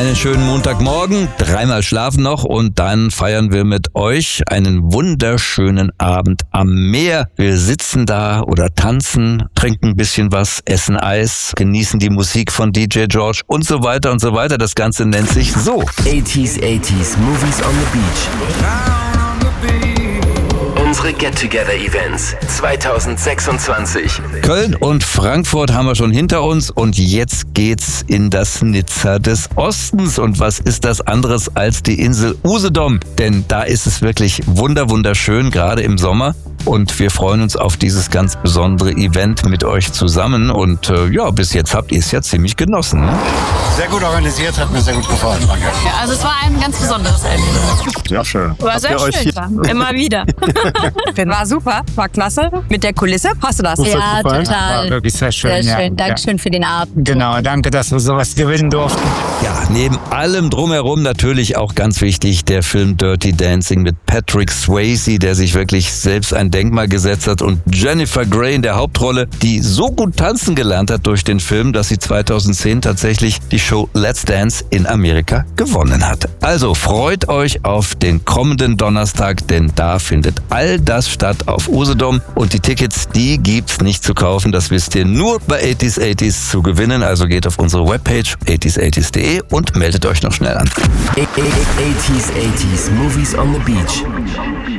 Einen schönen Montagmorgen, dreimal schlafen noch und dann feiern wir mit euch einen wunderschönen Abend am Meer. Wir sitzen da oder tanzen, trinken ein bisschen was, essen Eis, genießen die Musik von DJ George und so weiter und so weiter. Das Ganze nennt sich so. 80s Movies on the Beach. Unsere Get-Together-Events 2026. Köln und Frankfurt haben wir schon hinter uns und jetzt geht's in das Nizza des Ostens. Und was ist das anderes als die Insel Usedom? Denn da ist es wirklich wunderschön, gerade im Sommer. Und wir freuen uns auf dieses ganz besondere Event mit euch zusammen. Und bis jetzt habt ihr es ja ziemlich genossen. Ne? Sehr gut organisiert, hat mir sehr gut gefallen. Danke. Ja, also es war ein ganz besonderes Erlebnis. Sehr schön. War sehr schön. Immer wieder. War super, war klasse. Mit der Kulisse, passt du das? Ja, total. War wirklich sehr schön. Sehr schön. Ja. Dankeschön für den Abend. Genau, danke, dass wir sowas gewinnen durften. Ja, neben allem drumherum natürlich auch ganz wichtig der Film Dirty Dancing mit Patrick Swayze, der sich wirklich selbst ein Denkmal gesetzt hat, und Jennifer Grey in der Hauptrolle, die so gut tanzen gelernt hat durch den Film, dass sie 2010 tatsächlich die Show Let's Dance in Amerika gewonnen hat. Also freut euch auf den kommenden Donnerstag, denn da findet all das statt auf Usedom und die Tickets, die gibt's nicht zu kaufen, das wisst ihr nur bei 80s zu gewinnen, also geht auf unsere Webpage 80s.de und meldet euch noch schnell an. 80s Movies on the Beach.